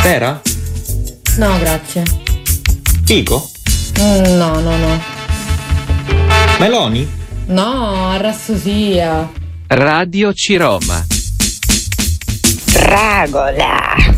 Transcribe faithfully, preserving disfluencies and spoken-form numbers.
Pera? No, grazie. Fico? Mm, no, no, no. Meloni? No, arrassosia. Radio Ciroma. Fragola.